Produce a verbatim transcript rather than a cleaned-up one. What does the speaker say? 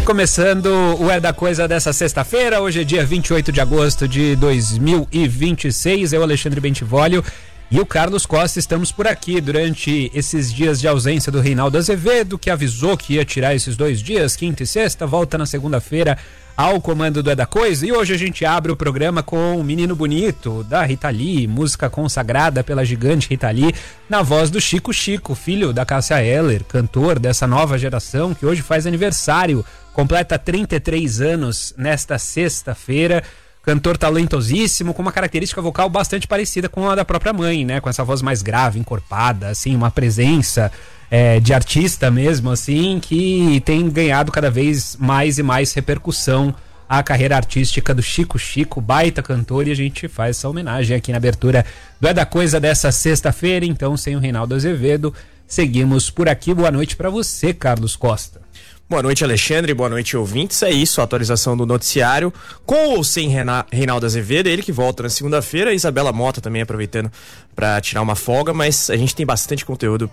Começando o É da Coisa dessa sexta-feira, hoje é dia vinte e oito de agosto de dois mil e vinte e seis, eu, Alexandre Bentivolio e o Carlos Costa estamos por aqui durante esses dias de ausência do Reinaldo Azevedo, que avisou que ia tirar esses dois dias, quinta e sexta, volta na segunda-feira ao comando do É da Coisa, e hoje a gente abre o programa com o Menino Bonito, da Rita Lee, música consagrada pela gigante Rita Lee, na voz do Chico Chico, filho da Cássia Eller, cantor dessa nova geração, que hoje faz aniversário, completa trinta e três anos nesta sexta-feira, cantor talentosíssimo, com uma característica vocal bastante parecida com a da própria mãe, né, com essa voz mais grave, encorpada, assim, uma presença... É, de artista mesmo, assim, que tem ganhado cada vez mais e mais repercussão a carreira artística do Chico Chico, baita cantor, e a gente faz essa homenagem aqui na abertura do É da Coisa dessa sexta-feira. Então, sem o Reinaldo Azevedo, seguimos por aqui. Boa noite pra você, Carlos Costa. Boa noite, Alexandre, boa noite, ouvintes. É isso, a atualização do noticiário com ou sem Reina, Reinaldo Azevedo, ele que volta na segunda-feira, Isabela Mota também aproveitando para tirar uma folga, mas a gente tem bastante conteúdo